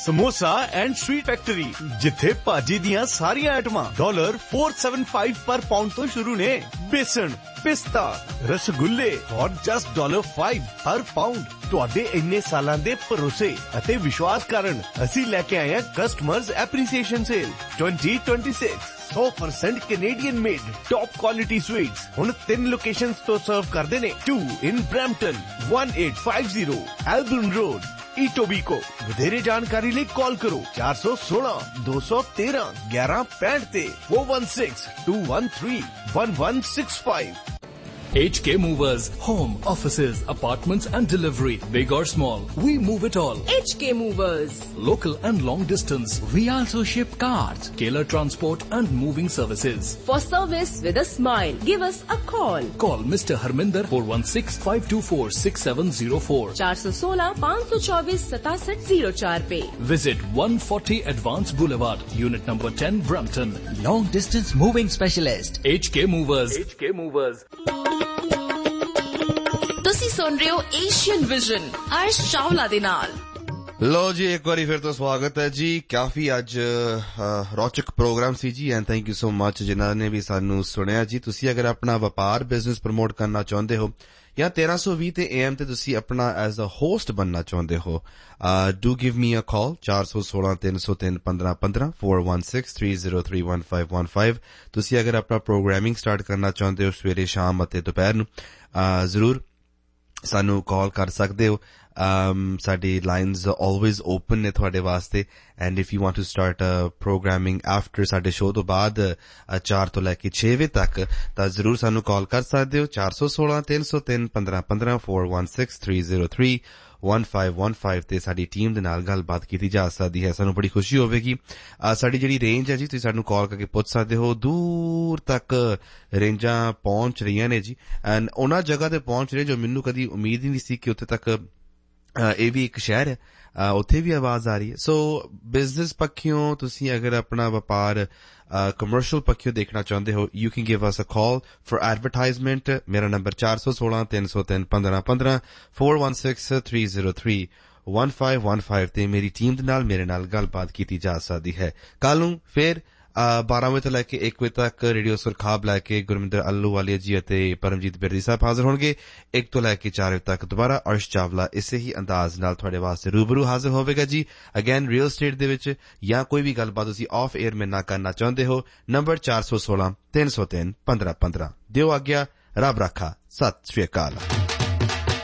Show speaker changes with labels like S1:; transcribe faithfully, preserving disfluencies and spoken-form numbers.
S1: Samosa and sweet factory, ਜਿੱਥੇ ਭਾਜੀ ਦੀਆਂ ਸਾਰੀਆਂ ਆਈਟਮਾਂ ਡਾਲਰ four seventy-five ਪਰ ਪਾਉਂਡ ਤੋਂ ਸ਼ੁਰੂ ਨੇ। ਬੇਸਣ, ਪਿਸਤਾ, ਰਸਗੁੱਲੇ ਔਰ ਜਸਟ ਡਾਲਰ five ਹਰ ਪਾਉਂਡ। ਤੁਹਾਡੇ ਇੰਨੇ ਸਾਲਾਂ ਦੇ ਭਰੋਸੇ ਅਤੇ ਵਿਸ਼ਵਾਸ ਕਾਰਨ ਅਸੀਂ ਲੈ ਕੇ ਆਏ ਹਾਂ customers appreciation sale twenty twenty-six। one hundred percent Canadian made top quality sweets ਹੁਣ ਤਿੰਨ ਲੋਕੇਸ਼ਨਸ ਤੋਂ ਸਰਵ ਕਰਦੇ ਨੇ। two in Brampton, eighteen fifty Albion Road, Etobicoke। ਵਧੇਰੇ ਜਾਣਕਾਰੀ ਲਈ ਕਾਲ ਕਰੋ four one six, two one three, eleven sixty ਤੇ four one six, two one three, one one six five।
S2: H K Movers, home, offices, apartments and delivery, big or small, we move it all.
S3: H K Movers.
S2: Local and long distance, we also ship cars, Keller Transport and moving services.
S3: For service with a smile, give us a call.
S2: Call Mister Harminder four one six, five two four, six seven zero four.
S3: four one six, five two four, seven seven zero four pe.
S2: Visit one forty Advance Boulevard, Unit number ten, Brampton.
S4: Long distance moving specialist.
S2: H K Movers. H K Movers.
S3: ਤੁਸੀਂ ਸੁਣ ਰਹੇ ਹੋ Asian vision Arsh Chawla ਦੇ ਨਾਲ।
S5: ਲੋ ਜੀ, ਇੱਕ ਵਾਰੀ ਫਿਰ ਤੋਂ ਸਵਾਗਤ ਹੈ ਜੀ। ਕਾਫੀ ਅੱਜ ਰੌਚਕ ਪ੍ਰੋਗਰਾਮ ਸੀ ਜੀ, and thank you so much ਜਿਨ੍ਹਾਂ ਨੇ ਵੀ ਸਾਨੂੰ ਸੁਣਿਆ ਜੀ। ਤੁਸੀਂ ਅਗਰ ਆਪਣਾ ਵਪਾਰ ਬਿਜ਼ਨਸ ਪ੍ਰਮੋਟ ਕਰਨਾ ਚਾਹੁੰਦੇ ਹੋ ਜਾਂ thirteen twenty ਤੇ ਏ ਐਮ ਤੇ ਤੁਸੀਂ ਆਪਣਾ ਐਜ਼ ਅ ਹੋਸਟ ਬਣਨਾ ਚਾਹੁੰਦੇ ਹੋ, do give me a call four one six, three oh three, fifteen fifteen four one six, three oh three, one five one five। ਤੁਸੀਂ ਅਗਰ ਆਪਣਾ ਪ੍ਰੋਗਰਾਮਿੰਗ ਸਟਾਰਟ ਕਰਨਾ ਚਾਹੁੰਦੇ ਹੋ ਸਵੇਰੇ ਸ਼ਾਮ ਅਤੇ ਦੁਪਹਿਰ ਨੂੰ, ਜ਼ਰੂਰ ਸਾਨੂੰ ਕਾਲ ਕਰ ਸਕਦੇ ਹੋ। Um, ਸਾਡੀ ਲਾਈਨਸ ਆਲਵੇਜ਼ ਓਪਨ ਨੇ ਤੁਹਾਡੇ ਵਾਸਤੇ, and if you want to start programming after ਸਾਡੇ ਸ਼ੋਅ ਤੋਂ ਬਾਅਦ ਚਾਰ ਤੋਂ ਲੈ ਕੇ ਛੇ ਵਜੇ ਤੱਕ, ਤਾਂ ਜ਼ਰੂਰ ਸਾਨੂੰ ਕਾਲ ਕਰ ਸਕਦੇ ਹੋ four one six, three oh three, fifteen fifteen four one six, three oh three, one five one five ਤੇ ਸਾਡੀ ਟੀਮ ਦੇ ਨਾਲ ਗੱਲਬਾਤ ਕੀਤੀ ਜਾ ਸਕਦੀ ਹੈ। ਸਾਨੂੰ ਬੜੀ ਖੁਸ਼ੀ ਹੋਵੇਗੀ। ਸਾਡੀ ਜਿਹੜੀ ਰੇਂਜ ਹੈ ਜੀ, ਤੁਸੀਂ ਸਾਨੂੰ ਕਾਲ ਕਰਕੇ ਪੁੱਛ ਸਕਦੇ ਹੋ। ਦੂਰ ਤੱਕ ਰੇਂਜਾਂ ਪਹੁੰਚ ਰਹੀਆਂ ਨੇ ਜੀ, ਐਂਡ ਉਹਨਾਂ ਜਗ੍ਹਾ ਤੇ ਪਹੁੰਚ ਰਹੇ ਜੋ ਮੈਨੂੰ ਕਦੀ ਉਮੀਦ ਹੀ ਨਹੀਂ ਸੀ ਕਿ ਉੱਥੇ ਤੱਕ ਇਹ ਵੀ ਇੱਕ ਸ਼ਹਿਰ ਹੈ, ਉੱਥੇ ਵੀ ਆਵਾਜ਼ ਆ ਰਹੀ ਹੈ। ਸੋ ਬਿਜ਼ਨਸ ਪੱਖਿਓਂ ਤੁਸੀਂ ਅਗਰ ਆਪਣਾ ਵਪਾਰ ਕਮਰਸ਼ੀਅਲ ਪੱਖਿਓਂ ਦੇਖਣਾ ਚਾਹੁੰਦੇ ਹੋ, you can give us a call for advertisement. ਮੇਰਾ number four one six, three oh three, fifteen fifteen four one six, three oh three, one five one five ਤੇ ਮੇਰੀ ਟੀਮ ਦੇ ਨਾਲ ਮੇਰੇ ਨਾਲ ਗੱਲਬਾਤ ਕੀਤੀ ਜਾ ਸਕਦੀ ਹੈ। ਕੱਲ ਨੂੰ ਫਿਰ ਬਾਰਾਂ ਵਜੇ ਤੋਂ ਲੈ ਕੇ ਇੱਕ ਵਜੇ ਤੱਕ ਰੇਡੀਓ ਸੁਰਖਾਬ ਲੈ ਕੇ ਗੁਰਮਿੰਦਰ ਅੱਲੂਵਾਲੀਆ ਜੀ ਅਤੇ ਪਰਮਜੀਤ ਬਿਰਦੀ ਸਾਹਿਬ ਹਾਜ਼ਰ ਹੋਣਗੇ। ਇੱਕ ਤੋਂ ਲੈ ਕੇ ਚਾਰ ਵਜੇ ਤੱਕ ਦੁਬਾਰਾ ਅਰਸ਼ ਚਾਵਲਾ ਇਸੇ ਹੀ ਅੰਦਾਜ਼ ਨਾਲ ਤੁਹਾਡੇ ਵਾਸਤੇ ਰੂਬਰੂ ਹਾਜ਼ਰ ਹੋਵੇਗਾ ਜੀ। ਅਗੇਨ ਰੀਅਲ ਸਟੇਟ ਦੇ ਵਿੱਚ ਜਾਂ ਕੋਈ ਵੀ ਗੱਲਬਾਤ ਤੁਸੀਂ ਆਫ 에ਅਰ ਮੇਰੇ ਨਾਲ ਕਰਨਾ ਚਾਹੁੰਦੇ ਹੋ, number four one six, three oh three, fifteen fifteen। ਦਿਓ ਆਗਿਆ, ਰੱਬ ਰਾਖਾ, ਸਤਿ ਸ਼੍ਰੀ ਅਕਾਲ।